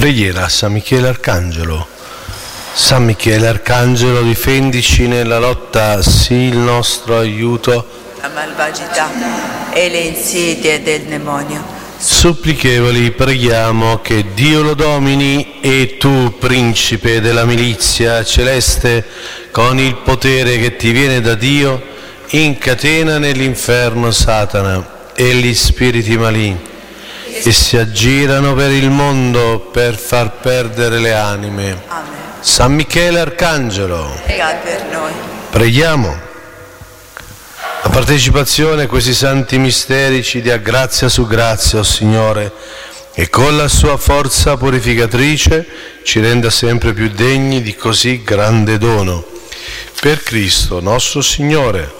Preghiera a San Michele Arcangelo. San Michele Arcangelo, difendici nella lotta, sii il nostro aiuto. La malvagità e le insidie del demonio. Supplichevoli preghiamo che Dio lo domini e tu, principe della milizia celeste, con il potere che ti viene da Dio, incatena nell'inferno Satana e gli spiriti maligni che si aggirano per il mondo per far perdere le anime. Amen. San Michele Arcangelo, Prega per noi. preghiamo. La partecipazione a questi santi misteri ci dia grazia su grazia, o Signore, e con la sua forza purificatrice ci renda sempre più degni di così grande dono. Per Cristo nostro Signore.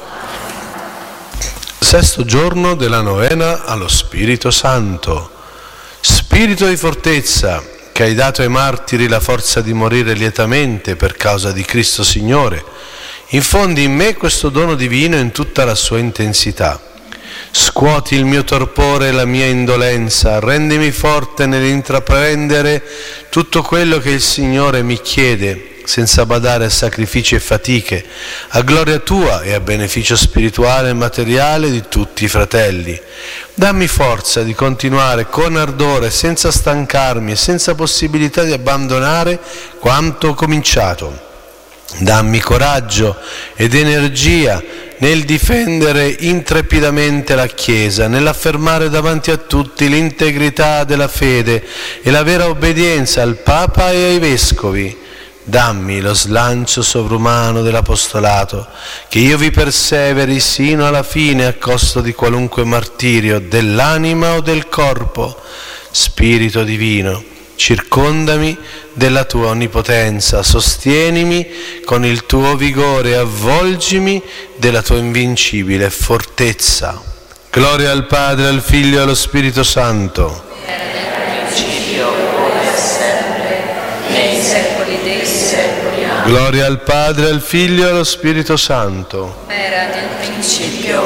Sesto giorno della novena allo Spirito Santo. Spirito di fortezza, che hai dato ai martiri la forza di morire lietamente per causa di Cristo Signore, infondi in me questo dono divino in tutta la sua intensità. Scuoti il mio torpore e la mia indolenza, rendimi forte nell'intraprendere tutto quello che il Signore mi chiede, senza badare a sacrifici e fatiche, a gloria tua e a beneficio spirituale e materiale di tutti i fratelli. Dammi forza di continuare con ardore, senza stancarmi e senza possibilità di abbandonare quanto ho cominciato. Dammi coraggio ed energia nel difendere intrepidamente la Chiesa, nell'affermare davanti a tutti l'integrità della fede e la vera obbedienza al Papa e ai Vescovi. Dammi lo slancio sovrumano dell'apostolato, che io vi perseveri sino alla fine a costo di qualunque martirio dell'anima o del corpo. Spirito divino, circondami della tua onnipotenza, sostienimi con il tuo vigore e avvolgimi della tua invincibile fortezza. Gloria al Padre, al Figlio e allo Spirito Santo. Gloria al Padre, al Figlio e allo Spirito Santo. Era nel principio,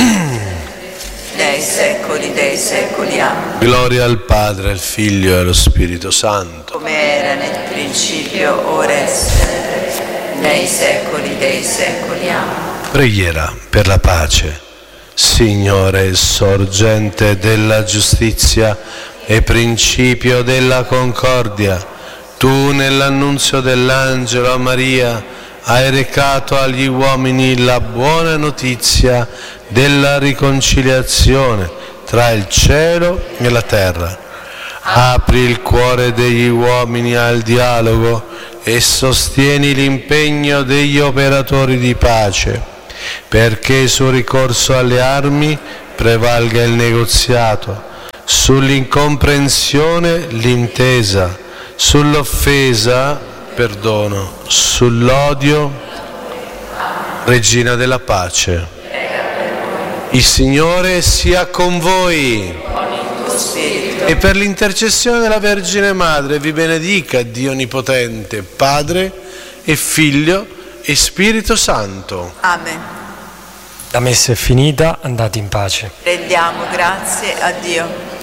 nei secoli dei secoli. Amen. Gloria al Padre, al Figlio e allo Spirito Santo. Come era nel principio, ora e sempre, nei secoli dei secoli. Amen. Preghiera per la pace. Signore, sorgente della giustizia e principio della concordia, tu nell'annunzio dell'angelo a Maria hai recato agli uomini la buona notizia della riconciliazione tra il cielo e la terra. Apri il cuore degli uomini al dialogo e sostieni l'impegno degli operatori di pace, perché sul ricorso alle armi prevalga il negoziato, sull'incomprensione l'intesa, sull'offesa perdono, sull'odio Regina della pace. Il Signore sia con voi e per l'intercessione della Vergine Madre vi benedica Dio Onnipotente, Padre e Figlio e Spirito Santo. Amen. La messa è finita, andate in pace. Rendiamo grazie a Dio.